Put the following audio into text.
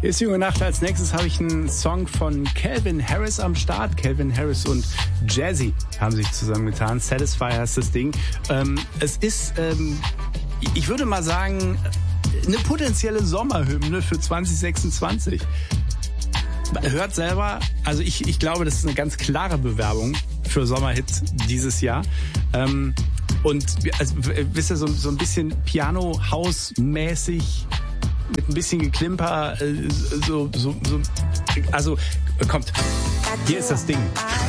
Hier ist Junge Nacht. Als nächstes habe ich einen Song von Calvin Harris am Start. Calvin Harris und Jazzy haben sich zusammengetan. Satisfy heißt das Ding. Es ist, ich würde mal sagen, eine potenzielle Sommerhymne für 2026. Hört selber, also ich glaube, das ist eine ganz klare Bewerbung für Sommerhits dieses Jahr. Und also, wisst ihr, so ein bisschen Piano-House-mäßig, mit ein bisschen Geklimper, also kommt, hier ist das Ding.